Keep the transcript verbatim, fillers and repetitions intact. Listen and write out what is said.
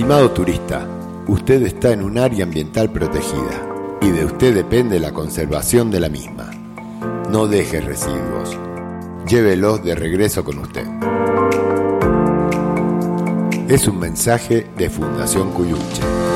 Estimado turista, usted está en un área ambiental protegida y de usted depende la conservación de la misma. No deje residuos. Llévelos de regreso con usted. Es un mensaje de Fundación Cuyuche.